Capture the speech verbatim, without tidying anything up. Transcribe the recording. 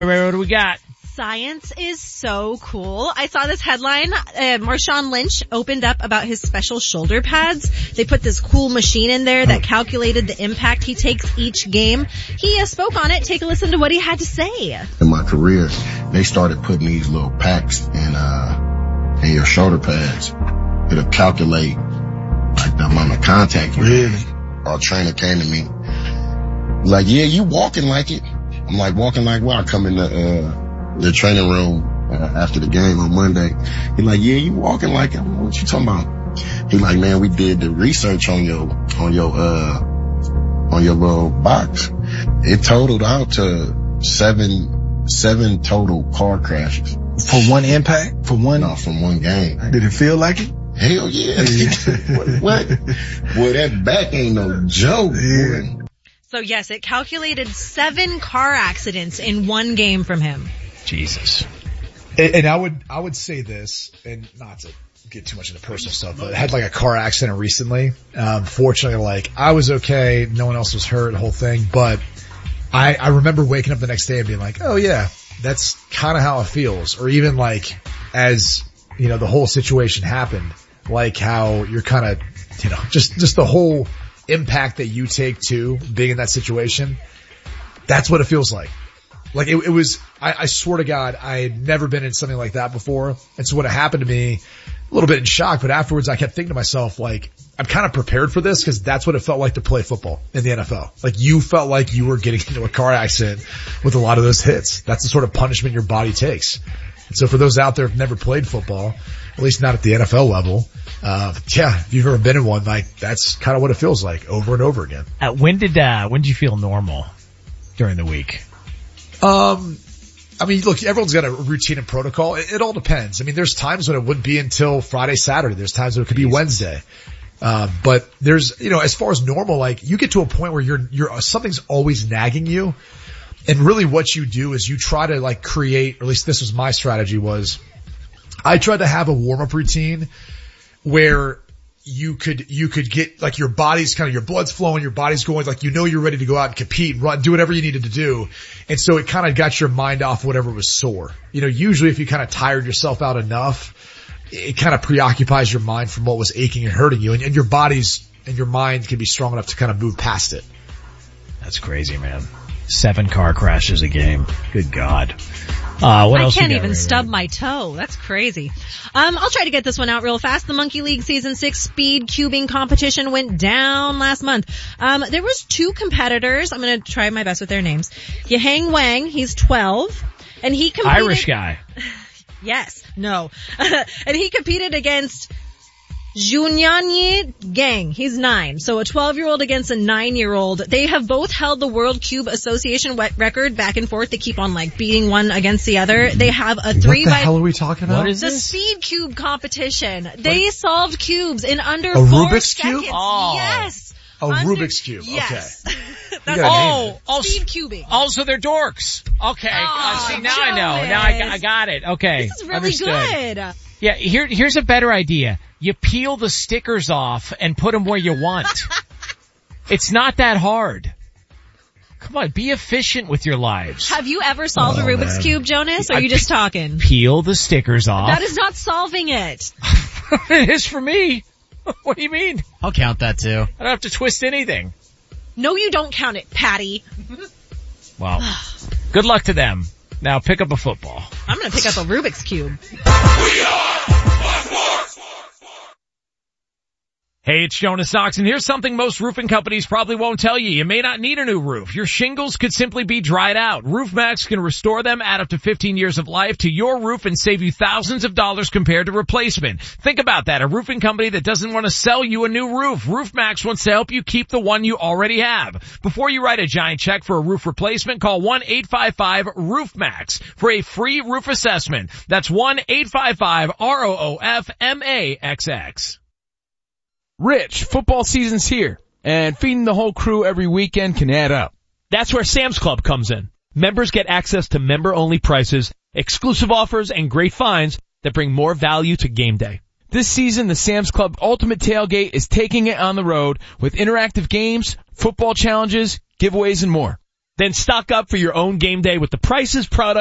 What do we got? Science is so cool. I saw this headline. Uh, Marshawn Lynch opened up about his special shoulder pads. They put this cool machine in there that calculated the impact he takes each game. He uh, spoke on it. Take a listen to what he had to say. In my career, they started putting these little packs in, uh, in your shoulder pads. It'll calculate like the amount of contact you really? have. Our trainer came to me like, yeah, you walking like it. I'm like, walking like what? I come in the, uh, the training room uh, after the game on Monday. He like, yeah, you walking like it. I'm like, what you talking about? He like, man, we did the research on your, on your, uh, on your little box. It totaled out to seven, seven total car crashes. For one impact? For one? No, from one game. Did it feel like it? Hell yeah. what, what? Boy, that back ain't no joke. Yeah. Boy. So yes, it calculated seven car accidents in one game from him. Jesus. And, and I would, I would say this, and not to get too much into personal stuff, but I had like a car accident recently. Um, fortunately, like I was okay. No one else was hurt, the whole thing. But I, I remember waking up the next day and being like, oh yeah, that's kind of how it feels. Or even like as, you know, the whole situation happened, like how you're kind of, you know, just, just the whole impact that you take too, being in that situation. That's what it feels like. Like it, it was, I, I swear to God, I had never been in something like that before. And so when it happened to me, a little bit in shock, but afterwards I kept thinking to myself, like, I'm kind of prepared for this because that's what it felt like to play football in the N F L. Like you felt like you were getting into a car accident with a lot of those hits. That's the sort of punishment your body takes. And so for those out there who've never played football, at least not at the N F L level, uh, yeah, if you've ever been in one, like that's kind of what it feels like over and over again. Uh, when did, uh, when did you feel normal during the week? Um, I mean, look, everyone's got a routine and protocol. It, it all depends. I mean, there's times when it wouldn't be until Friday, Saturday. There's times when it could be Wednesday. Uh, but there's, you know, as far as normal, like you get to a point where you're, you're, something's always nagging you. And really what you do is you try to like create, or at least this was my strategy was I tried to have a warm-up routine where you could, you could get like your body's kind of, your blood's flowing, your body's going, like you know you're ready to go out and compete and run, do whatever you needed to do. And so it kind of got your mind off whatever was sore. You know, usually if you kind of tired yourself out enough, it kind of preoccupies your mind from what was aching and hurting you. And, and your body's and your mind can be strong enough to kind of move past it. That's crazy, man. Seven car crashes a game. Good God. Uh, what I else can't you got, even Raymond? stub my toe. That's crazy. Um, I'll try to get this one out real fast. The Monkey League Season six speed cubing competition went down last month. Um, there was two competitors. I'm going to try my best with their names. Yahang Wang, he's twelve, and he competed. Irish guy. Yes. No. And he competed against Junyanyi Gang. He's nine. So a twelve-year-old against a nine-year-old. They have both held the World Cube Association record back and forth. They keep on like beating one against the other. They have a three What the by... hell are we talking about? What is The this? speed cube competition. They solved cubes in under A four Rubik's seconds. Cube? Oh. Yes. A Under- Rubik's Cube. Yes. Okay. That's gotta all. name Oh, oh, Speed cubing. Also, they're dorks. Okay. Uh, Oh, see, now I know. Now I, got- I Jonas. got it. Okay. This is really Understood. good. Yeah, here, here's a better idea. You peel the stickers off and put them where you want. It's not that hard. Come on, be efficient with your lives. Have you ever solved Oh, a Rubik's man. Cube, Jonas? Or are I you just pe- talking? Peel the stickers off. That is not solving it. It is for me. What do you mean? I'll count that too. I don't have to twist anything. No, you don't count it, Patty. Well, good luck to them. Now pick up a football. I'm gonna pick up a Rubik's Cube. Hey, it's Jonas Oxen. Here's something most roofing companies probably won't tell you. You may not need a new roof. Your shingles could simply be dried out. RoofMax can restore them, add up to fifteen years of life to your roof, and save you thousands of dollars compared to replacement. Think about that. A roofing company that doesn't want to sell you a new roof. RoofMax wants to help you keep the one you already have. Before you write a giant check for a roof replacement, call one eight five five roof max for a free roof assessment. That's one eight five five R O O F M A X X. Rich, football season's here, and feeding the whole crew every weekend can add up. That's where Sam's Club comes in. Members get access to member-only prices, exclusive offers, and great finds that bring more value to game day. This season, the Sam's Club Ultimate Tailgate is taking it on the road with interactive games, football challenges, giveaways, and more. Then stock up for your own game day with the prices, products,